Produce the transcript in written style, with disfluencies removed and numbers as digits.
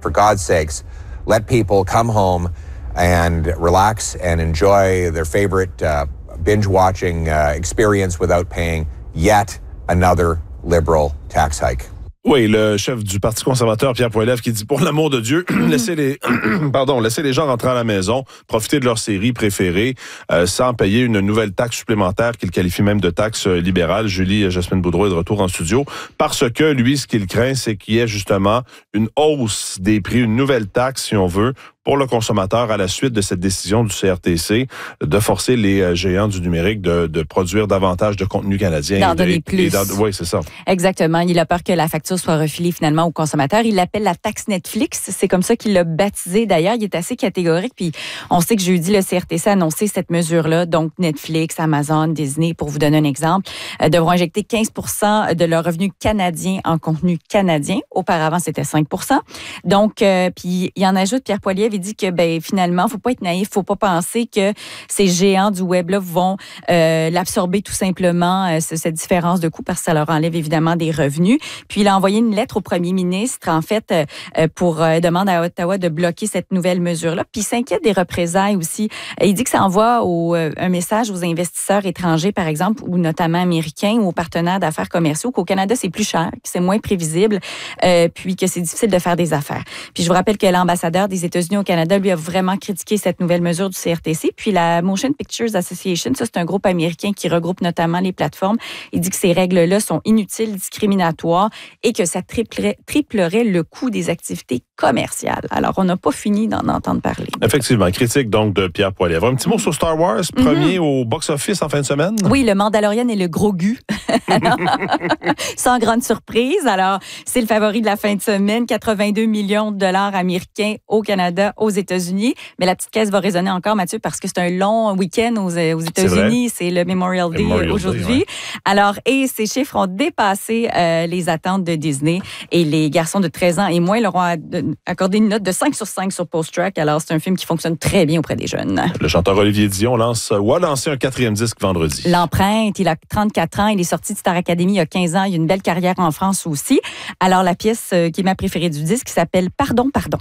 For God's sakes, let people come home and relax and enjoy their favorite binge-watching experience without paying yet another liberal tax hike. Oui, le chef du Parti conservateur, Pierre Poilievre, qui dit, pour l'amour de Dieu, laissez les gens rentrer à la maison, profiter de leur série préférée, sans payer une nouvelle taxe supplémentaire qu'il qualifie même de taxe libérale. Julie Jasmine Boudreau est de retour en studio, parce que lui, ce qu'il craint, c'est qu'il y ait justement une hausse des prix, une nouvelle taxe, si on veut, pour le consommateur à la suite de cette décision du CRTC de forcer les géants du numérique de produire davantage de contenu canadien. D'en donner plus. Oui, c'est ça. Exactement. Il a peur que la facture soit refilée finalement aux consommateurs. Il l'appelle la taxe Netflix. C'est comme ça qu'il l'a baptisé d'ailleurs. Il est assez catégorique. Puis on sait que jeudi, le CRTC a annoncé cette mesure-là. Donc Netflix, Amazon, Disney, pour vous donner un exemple, devront injecter 15% de leurs revenus canadiens en contenu canadien. Auparavant, c'était 5%. Donc, puis il en ajoute, Pierre Poilievre, il dit que finalement, faut pas être naïf, faut pas penser que ces géants du web là vont l'absorber tout simplement, cette différence de coût, parce que ça leur enlève évidemment des revenus. Puis il a envoyé une lettre au premier ministre en fait pour demander à Ottawa de bloquer cette nouvelle mesure-là. Puis il s'inquiète des représailles aussi. Il dit que ça envoie un message aux investisseurs étrangers, par exemple, ou notamment américains ou aux partenaires d'affaires commerciaux, qu'au Canada c'est plus cher, que c'est moins prévisible, puis que c'est difficile de faire des affaires. Puis je vous rappelle que l'ambassadeur des États-Unis au Canada, lui, a vraiment critiqué cette nouvelle mesure du CRTC. Puis la Motion Pictures Association, ça, c'est un groupe américain qui regroupe notamment les plateformes. Il dit que ces règles-là sont inutiles, discriminatoires et que ça triplerait le coût des activités commerciales. Alors, on n'a pas fini d'en entendre parler. Effectivement, critique donc de Pierre Poilievre. Un petit mot sur Star Wars, premier au box-office en fin de semaine. Oui, le Mandalorian est le gros gu. Sans grande surprise. Alors, c'est le favori de la fin de semaine. 82 millions de dollars américains au Canada, aux États-Unis. Mais la petite caisse va résonner encore, Mathieu, parce que c'est un long week-end aux États-Unis. C'est le Memorial Day aujourd'hui. Ouais. Alors, et ces chiffres ont dépassé les attentes de Disney. Et les garçons de 13 ans et moins leur ont accordé une note de 5 sur 5 sur Post-Track. Alors, c'est un film qui fonctionne très bien auprès des jeunes. Le chanteur Olivier Dion a lancé un 4e disque vendredi. L'Empreinte, il a 34 ans. Il est sorti de Star Academy il y a 15 ans. Il a une belle carrière en France aussi. Alors, la pièce qui est ma préférée du disque s'appelle « Pardon, pardon ».